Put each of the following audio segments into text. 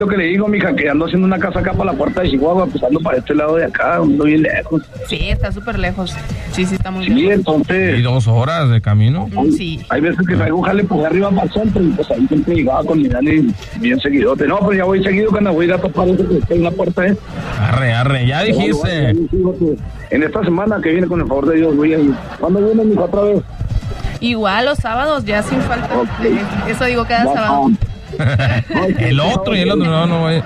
Lo que le digo, mija, que ando haciendo una casa acá para la puerta de Chihuahua, pues ando para este lado de acá, ando bien lejos. Sí, está súper lejos. Sí, está muy Sí, lejos. entonces... ¿Y 2 horas de camino? Sí. Hay veces que traigo un jale por arriba para el centro y pues ahí siempre llegaba con mi Dani bien seguidote. No, pues ya voy seguido, cuando voy a ir a topar ese que está en la puerta, Arre, ya dijiste. En esta semana que viene, con el favor de Dios, voy a ir. ¿Cuándo viene, mija, otra vez? Igual los sábados, ya sin falta. Okay. Eso digo cada sábado. El otro y el otro, no voy.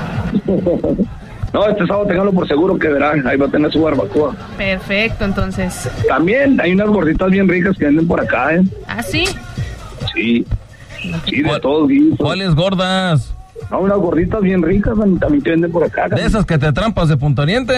No, este sábado téngalo por seguro que verán, ahí va a tener su barbacoa. Perfecto, entonces. También hay unas gorditas bien ricas que venden por acá, ¿Ah, sí? Sí, de todos guisos. ¿Cuáles gordas? No, unas gorditas bien ricas también que venden por acá. ¿De esas que te trampas de Punta Oriente?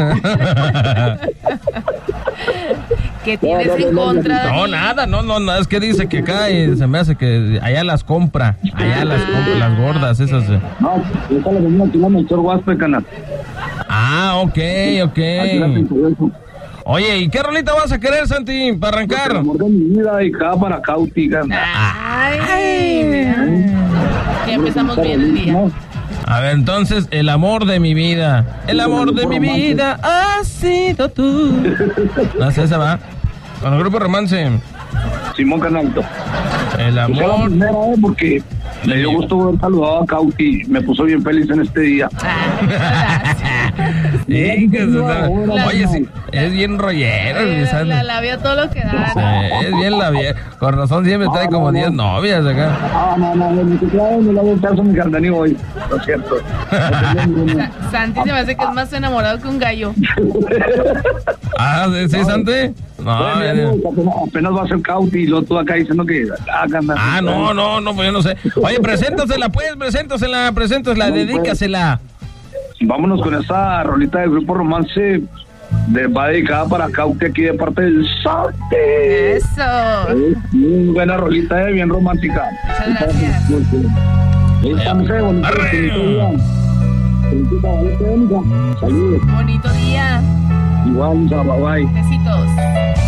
¿Qué tienes en contra de No, mí? nada, es que dice que acá y se me hace que allá las compra, las gordas, esas. No, esa la venía aquí en la Melchor Huaspe, canal. Ah, ok. Aquí la pinto. Oye, ¿y qué rolita vas a querer, Santi, para arrancar? El amor de mi vida y cada para Cauti, canal. Ay, mira. Ya empezamos bien el día. A ver, entonces, el amor de mi vida. El amor de mi vida ha sido tú. No sé, esa va. Con el grupo Romance. Simón Canalto. El Esa es la amor. primera, porque me dio gusto haber saludado a Cauti. Me puso bien feliz en este día. Sí, oye, sí, es bien rollero, mi Santi. La labia todo lo que da. Sí, es bien la con razón siempre trae como 10 novias acá. No, ni siquiera me lo hago caso mi Cardani hoy, lo es cierto. Santi se me hace que es más enamorado que un gallo. Ah, ¿sí, Santi? No, apenas va a ser Cauti y luego tú acá diciendo que... no, pues yo no sé. Oye, preséntasela, dedícasela. Vámonos con esa rolita del grupo Romance, va dedicada para Cauti aquí de parte del Santi. Eso. Muy buena rolita, bien romántica. Muchas gracias. Saludos. Bonito día. Igual, bye bye. Besitos.